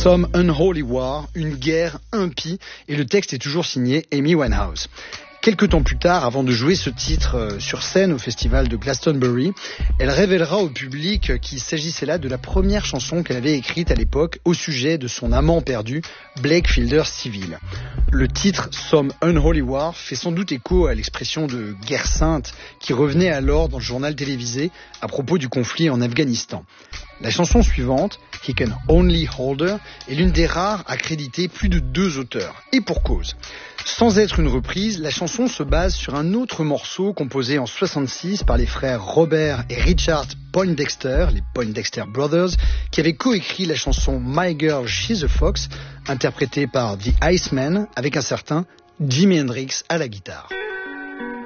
Some Unholy War, une guerre impie, et le texte est toujours signé Amy Winehouse. Quelques temps plus tard, avant de jouer ce titre sur scène au festival de Glastonbury, elle révélera au public qu'il s'agissait là de la première chanson qu'elle avait écrite à l'époque au sujet de son amant perdu, Blake Fielder Civil. Le titre Some Unholy War fait sans doute écho à l'expression de guerre sainte qui revenait alors dans le journal télévisé à propos du conflit en Afghanistan. La chanson suivante, He Can Only Hold Her, est l'une des rares à créditer plus de 2 auteurs. Et pour cause. Sans être une reprise, la chanson se base sur un autre morceau composé en 66 par les frères Robert et Richard Poindexter, les Poindexter Brothers, qui avaient coécrit la chanson My Girl She's a Fox, interprétée par The Iceman avec un certain Jimi Hendrix à la guitare.